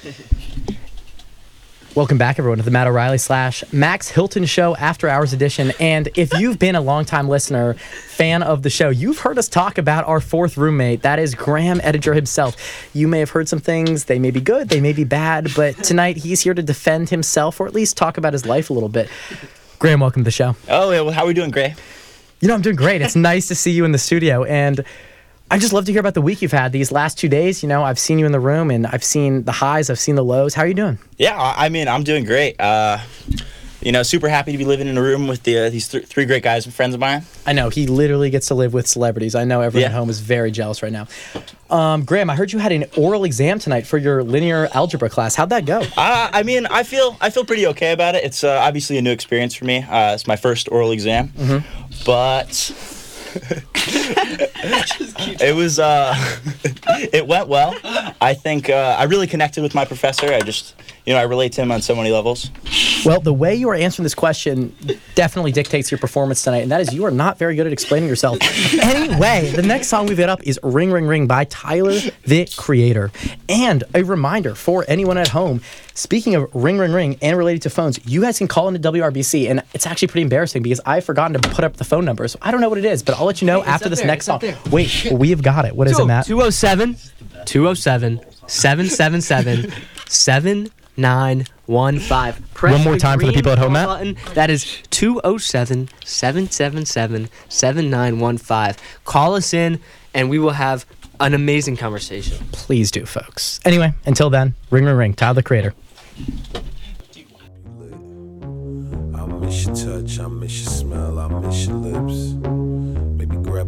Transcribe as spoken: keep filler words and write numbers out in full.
Welcome back, everyone, to the Matt O'Reilly slash Max Hilton Show After Hours Edition. And if you've been a longtime listener, fan of the show, you've heard us talk about our fourth roommate. That is Graham Edinger himself. You may have heard some things. They may be good, they may be bad, but tonight he's here to defend himself or at least talk about his life a little bit. Graham, welcome to the show. Oh, yeah, well, how are we doing, Gray? You know, I'm doing great. It's nice to see you in the studio. And I just love to hear about the week you've had these last two days. You know, I've seen you in the room, and I've seen the highs, I've seen the lows. How are you doing? Yeah, I mean, I'm doing great. Uh, you know, super happy to be living in a room with the, uh, these th- three great guys and friends of mine. I know. He literally gets to live with celebrities. I know everyone Yeah. at home is very jealous right now. Um, Graham, I heard you had an oral exam tonight for your linear algebra class. How'd that go? Uh, I mean, I feel I feel pretty okay about it. It's uh, obviously a new experience for me. Uh, it's my first oral exam. Mm-hmm. But... it was uh it went well. I think uh, I really connected with my professor. I just, you know, I relate to him on so many levels. Well, the way you are answering this question definitely dictates your performance tonight, and that is you are not very good at explaining yourself. Anyway, the next song we've got up is Ring Ring Ring by Tyler, the Creator. And a reminder for anyone at home, speaking of Ring Ring Ring and related to phones, you guys can call into W R B C, and it's actually pretty embarrassing because I've forgotten to put up the phone number, so I don't know what it is, but I'll let you know Hey, after this there, next song. there. Wait, we've got it. What is it, Matt? two oh seven, two oh seven, seven seven seven, seven nine one five. One more time for the people at home, Matt. Button. That is two oh seven, seven seven seven, seven nine one five. Call us in, and we will have an amazing conversation. Please do, folks. Anyway, until then, Ring Ring Ring, Tyler, the Creator. I miss your touch, I miss your smell, I miss your lips.